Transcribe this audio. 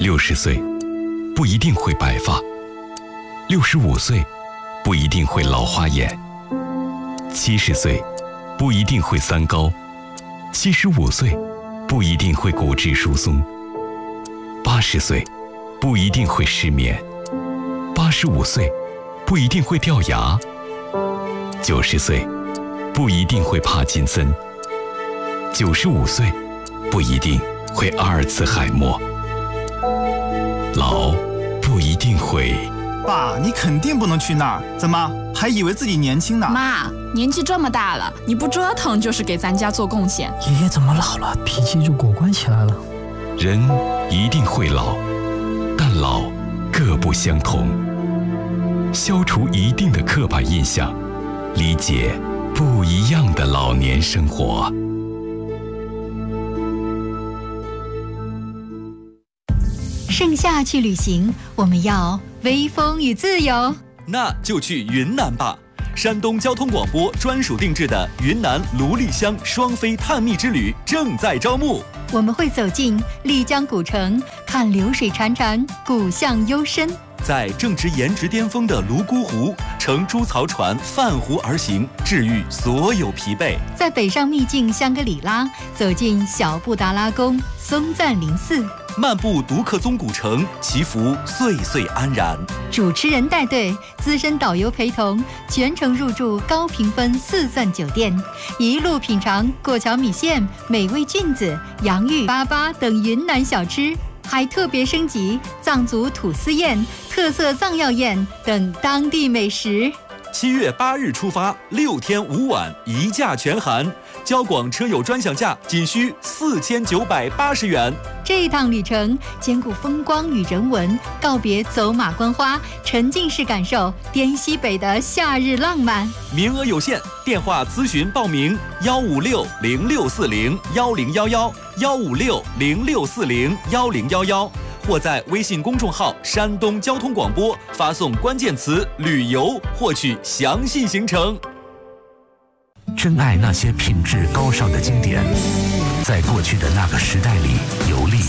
60岁不一定会白发，65岁不一定会老花眼，70岁不一定会三高，75岁不一定会骨质疏松，80岁不一定会失眠，85岁不一定会掉牙，90岁不一定会帕金森，95岁不一定会阿尔茨海默，老不一定会。 爸，你肯定不能去那儿，怎么还以为自己年轻呢？ 妈，年纪这么大了，你不折腾就是给咱家做贡献。 爷爷怎么老了，脾气就果断起来了？ 人一定会老，但老各不相同。消除一定的刻板印象，理解不一样的老年生活。 盛夏去旅行，我们要微风与自由， 那就去云南吧。山东交通广播专属定制的云南芦莉乡双飞探秘之旅正在招募。 我们会走进丽江古城，看流水潺潺，古巷幽深。 在正值颜值巅峰的泸沽湖，乘猪槽船泛湖而行，治愈所有疲惫。 在北上秘境香格里拉，走进小布达拉宫、松赞林寺， 漫步独克宗古城，祈福岁岁安然。 主持人带队，资深导游陪同，全程入住高评分4钻酒店，一路品尝过桥米线、美味菌子、洋芋粑粑等云南小吃，还特别升级藏族土司宴、特色藏药宴等当地美食。 7月8日出发，6天5晚，一价全含，交广车友专享价仅需4980元。 这一趟旅程兼顾风光与人文，告别走马观花，沉浸式感受滇西北的夏日浪漫。 名额有限，电话咨询报名：15606401011，15606401011，或在微信公众号山东交通广播发送关键词旅游，获取详细行程。 珍爱那些品质高尚的经典，在过去的那个时代里游历。